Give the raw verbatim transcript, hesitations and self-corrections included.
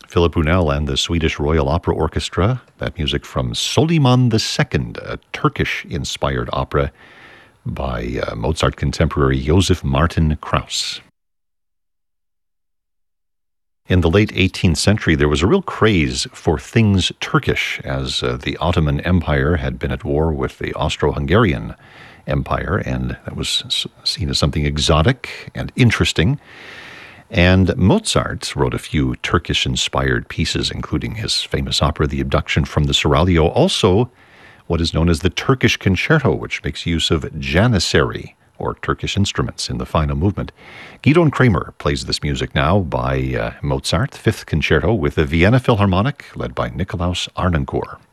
Philip Brunel and the Swedish Royal Opera Orchestra. That music from Soliman the Second, a Turkish-inspired opera by uh, Mozart contemporary Joseph Martin Krauss. In the late eighteenth century, there was a real craze for things Turkish, as uh, the Ottoman Empire had been at war with the Austro-Hungarian Empire, and that was seen as something exotic and interesting. And Mozart wrote a few Turkish-inspired pieces, including his famous opera, The Abduction from the Seraglio, also what is known as the Turkish Concerto, which makes use of janissary, or Turkish instruments, in the final movement. Gidon Kramer plays this music now by uh, Mozart, Fifth Concerto, with the Vienna Philharmonic, led by Nikolaus Arnoncourt.